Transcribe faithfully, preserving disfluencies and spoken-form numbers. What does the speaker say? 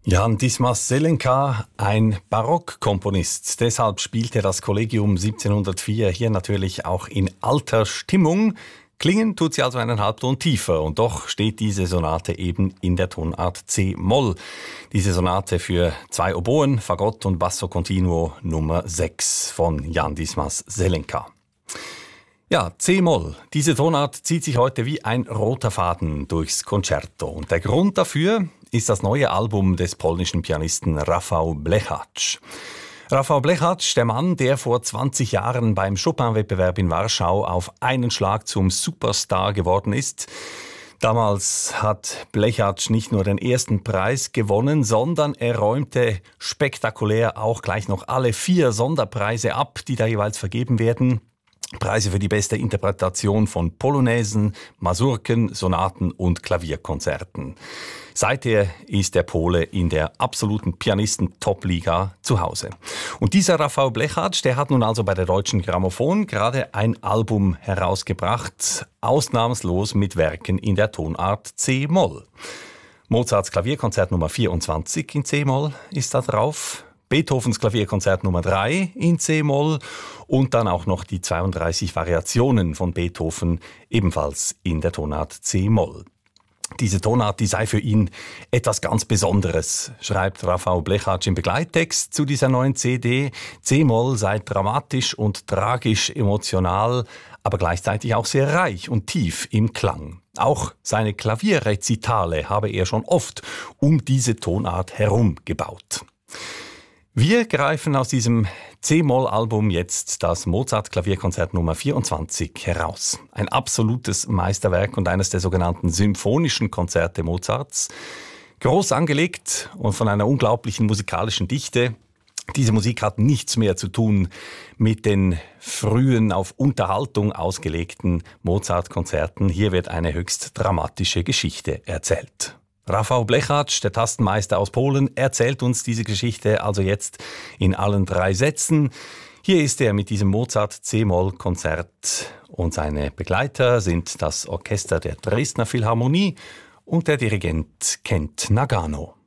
Jan Dismas Zelenka, ein Barockkomponist. Deshalb spielte das Kollegium siebzehnhundertvier hier natürlich auch in alter Stimmung. Klingen tut sie also einen Halbton tiefer und doch steht diese Sonate eben in der Tonart C-Moll. Diese Sonate für zwei Oboen, Fagott und Basso Continuo Nummer sechs von Jan Dismas Zelenka. Ja, C-Moll. Diese Tonart zieht sich heute wie ein roter Faden durchs Concerto. Und der Grund dafür ist das neue Album des polnischen Pianisten Rafał Blechacz. Rafał Blechacz, der Mann, der vor zwanzig Jahren beim Chopin-Wettbewerb in Warschau auf einen Schlag zum Superstar geworden ist. Damals hat Blechacz nicht nur den ersten Preis gewonnen, sondern er räumte spektakulär auch gleich noch alle vier Sonderpreise ab, die da jeweils vergeben werden. Preise für die beste Interpretation von Polonaisen, Masurken, Sonaten und Klavierkonzerten. Seither ist der Pole in der absoluten Pianisten-Top-Liga zu Hause. Und dieser Rafał Blechacz, der hat nun also bei der Deutschen Grammophon gerade ein Album herausgebracht, ausnahmslos mit Werken in der Tonart C-Moll. Mozarts Klavierkonzert Nummer vierundzwanzig in C-Moll ist da drauf. Beethovens Klavierkonzert Nummer drei in C-Moll und dann auch noch die zweiunddreißig Variationen von Beethoven ebenfalls in der Tonart C-Moll. Diese Tonart, die sei für ihn etwas ganz Besonderes, schreibt Rafał Blechacz im Begleittext zu dieser neuen C D. C-Moll sei dramatisch und tragisch emotional, aber gleichzeitig auch sehr reich und tief im Klang. Auch seine Klavierrezitale habe er schon oft um diese Tonart herum gebaut. Wir greifen aus diesem C-Moll-Album jetzt das Mozart-Klavierkonzert Nummer vierundzwanzig heraus. Ein absolutes Meisterwerk und eines der sogenannten symphonischen Konzerte Mozarts. Groß angelegt und von einer unglaublichen musikalischen Dichte. Diese Musik hat nichts mehr zu tun mit den frühen, auf Unterhaltung ausgelegten Mozart-Konzerten. Hier wird eine höchst dramatische Geschichte erzählt. Rafał Blechacz, der Tastenmeister aus Polen, erzählt uns diese Geschichte also jetzt in allen drei Sätzen. Hier ist er mit diesem Mozart-C-Moll-Konzert und seine Begleiter sind das Orchester der Dresdner Philharmonie und der Dirigent Kent Nagano.